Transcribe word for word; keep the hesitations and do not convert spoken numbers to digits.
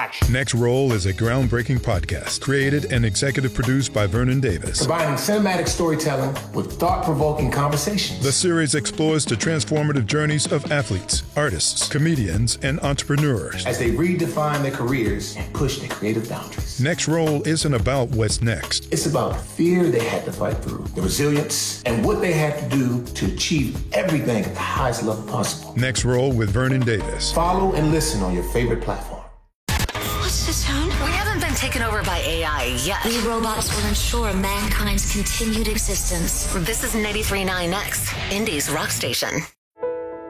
action. Next Roll is a groundbreaking podcast created and executive produced by Vernon Davis. Combining cinematic storytelling with thought-provoking conversations. The series explores the transformative journeys of athletes, artists, comedians, and entrepreneurs as they redefine their careers and push their creative boundaries. Next Roll isn't about what's next. It's about the fear they had to fight through, the resilience, and what they had to do to achieve everything at the highest level possible. Next Roll with Vernon Davis. Follow and listen on your favorite platform. What's the sound? We haven't been taken over by A I yet. We robots will ensure mankind's continued existence. This is ninety-three point nine X, Indy's rock station.